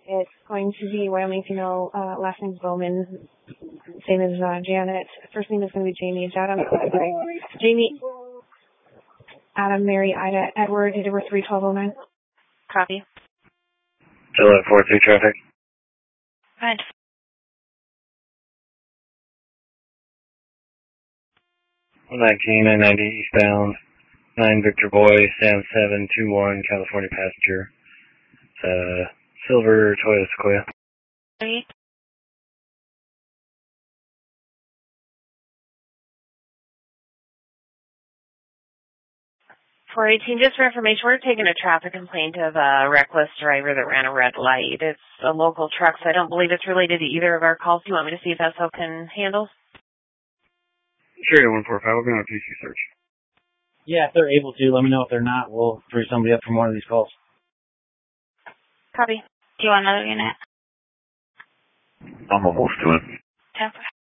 It's going to be Wyoming female, last name's Bowman, same as Janet. First name is going to be Jamie. It's Adam. Jamie, Adam, Mary, Ida, Edward, date of birth 3/12/09. Copy. 1143 traffic. Fine. 19 and 90 eastbound. 9 Victor Boy, Sam 721, California passenger. Silver Toyota Sequoia. Ready? For 18, just for information, we're taking a traffic complaint of a reckless driver that ran a red light. It's a local truck, so I don't believe it's related to either of our calls. Do you want me to see if SO can handle? Sure, 145. We're going to PC search. Yeah, if they're able to, let me know. If they're not, we'll free somebody up from one of these calls. Copy. Do you want another unit? I'm almost to it. 10-4.